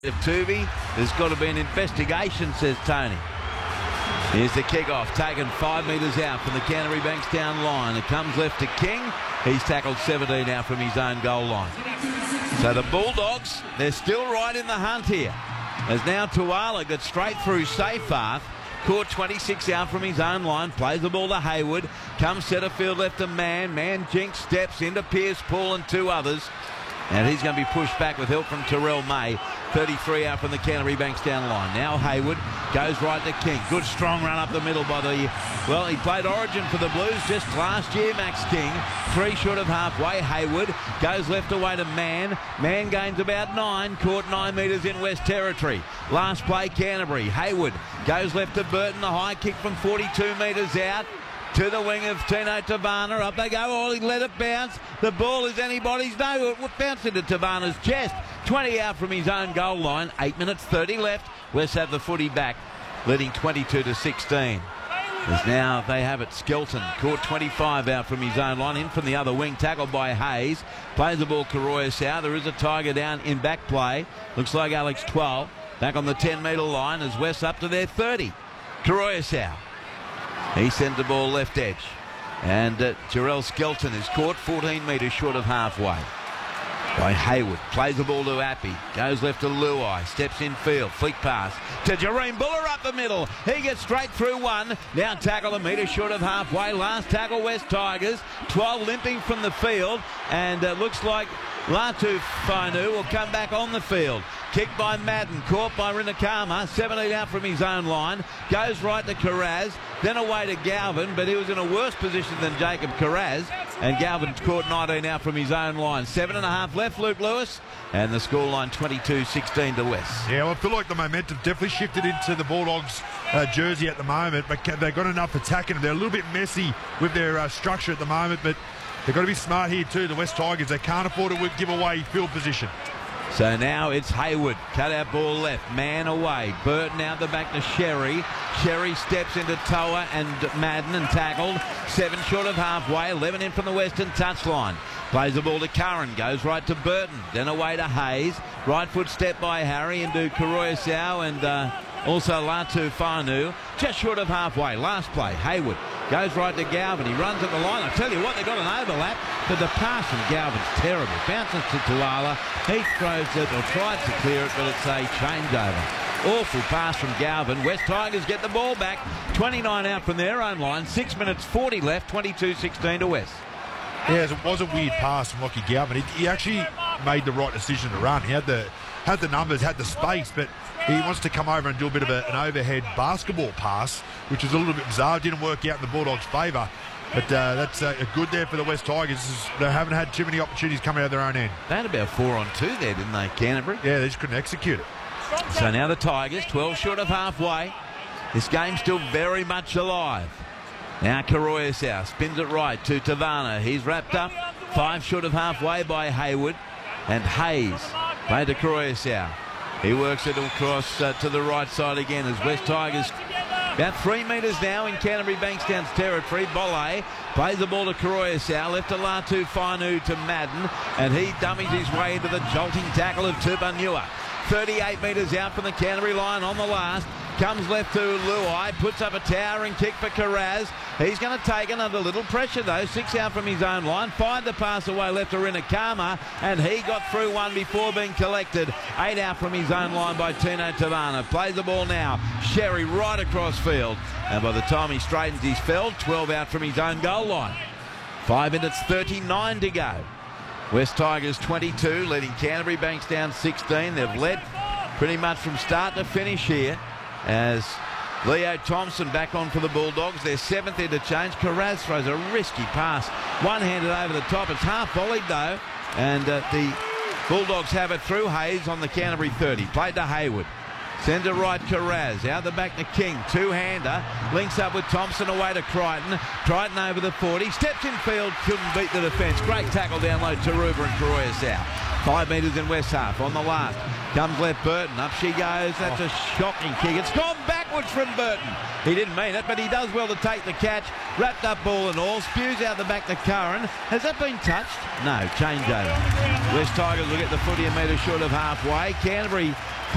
Of Tooby, there's got to be an investigation, says Tony. Here's the kick-off, taken 5 metres out from the Canterbury Bankstown line. It comes left to King. He's tackled 17 out from his own goal line. So the Bulldogs, they're still right in the hunt here. As now Tuala got straight through Seyfarth, caught 26 out from his own line, plays the ball to Hayward, comes centre field left to Mann. Mann jinks, steps into Pierce, Paul and two others. And he's going to be pushed back with help from Terrell May. 33 out from the Canterbury Bankstown line. Now Hayward goes right to King. Good strong run up the middle by the... Well, he played Origin for the Blues just last year, Max King. 3 short of halfway. Hayward goes left away to Mann. Mann gains about 9. Caught 9 metres in West Territory. Last play, Canterbury. Hayward goes left to Burton. The high kick from 42 metres out. To the wing of Tino Tavana. Up they go. Oh, he let it bounce. The ball is anybody's. No, it bounced into Tavana's chest. 20 out from his own goal line. 8 minutes 30 left. West have the footy back, leading 22-16. As now they have it. Skelton caught 25 out from his own line. In from the other wing. Tackled by Hayes. Plays the ball Karoya-Sau. There is a Tiger down in back play. Looks like Alex 12. Back on the 10-metre line as West up to their 30. Karoya-Sau. He sends the ball left edge. And Jarrell Skelton is caught 14 metres short of halfway by Hayward. Plays the ball to Appy. Goes left to Luai. Steps in field. Flick pass to Jareem Buller up the middle. He gets straight through one. Now tackle a metre short of halfway. Last tackle West Tigers. 12 limping from the field. And looks like Latu Fainu will come back on the field. Kicked by Madden, caught by Rinakama, 17 out from his own line, goes right to Carraz, then away to Galvin, but he was in a worse position than Jacob Carraz, and Galvin's caught 19 out from his own line. 7.5 left, Luke Lewis, and the scoreline 22-16 to West. Yeah, well, I feel like the momentum definitely shifted into the Bulldogs' jersey at the moment, but they've got enough attacking them. They're a little bit messy with their structure at the moment, but they've got to be smart here too, the West Tigers. They can't afford to give away field position. So now it's Hayward. Cut out ball left. Mann away. Burton out the back to Sherry. Sherry steps into Toa and Madden and tackled. 7 short of halfway. 11 in from the western touchline. Plays the ball to Curran. Goes right to Burton. Then away to Hayes. Right foot step by Harry into Karoya-Sau and also Latu Fainu. Just short of halfway. Last play. Hayward goes right to Galvin. He runs at the line. I tell you what, they've got an overlap, but the pass from Galvin's terrible. Bounces to Tuala. He throws it or tries to clear it, but it's a changeover. Awful pass from Galvin. West Tigers get the ball back. 29 out from their own line. 6 minutes 40 left. 22-16 to West. Yeah, it was a weird pass from Lockie Galvin. He actually made the right decision to run. He had the numbers, had the space, but he wants to come over and do a bit of an overhead basketball pass, which is a little bit bizarre. Didn't work out in the Bulldogs' favour. But that's good there for the West Tigers. They haven't had too many opportunities coming out of their own end. They had about 4 on 2 there, didn't they, Canterbury? Yeah, they just couldn't execute it. So now the Tigers, 12 short of halfway. This game's still very much alive. Now Karoya-Sau spins it right to Tavana. He's wrapped up 5 short of halfway by Hayward. And Hayes played to Karoya-Sau. He works it across to the right side again as West Tigers about 3 metres now in Canterbury Bankstown's territory. Bolle plays the ball to Karoya-Sau, left to Latu Fainu to Madden, and he dummies his way into the jolting tackle of Tupanua. 38 metres out from the Canterbury line on the last. Comes left to Luai, puts up a towering kick for Carraz. He's going to take it under little pressure though. 6 out from his own line. Fired the pass away left to Rinakama, and he got through one before being collected. 8 out from his own line by Tino Tavana. Plays the ball now. Sherry right across field. And by the time he straightens his feld, 12 out from his own goal line. 5 minutes 39 to go. West Tigers 22, leading Canterbury Bankstown 16. They've led pretty much from start to finish here as Leo Thompson back on for the Bulldogs. Their 7th interchange. Carraz throws a risky pass. One-handed over the top. It's half volleyed though. And the Bulldogs have it through Hayes on the Canterbury 30. Played to Hayward. Sends it right Carraz. Out the back to King. Two-hander. Links up with Thompson away to Crichton. Crichton over the 40. Steps in field. Couldn't beat the defence. Great tackle down low. Taruba and Karoya-Sau. 5 metres in West half. On the last. Comes left Burton. Up she goes. That's a shocking kick. It's gone backwards from Burton. He didn't mean it, but he does well to take the catch. Wrapped up ball and all. Spews out the back to Curran. Has that been touched? No. Changeover. West Tigers will get the footy a metre short of halfway. Canterbury